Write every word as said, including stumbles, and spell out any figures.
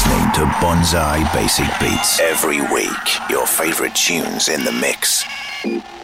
listening to Bonsai Basic Beats. Every week, your favorite tunes in the mix.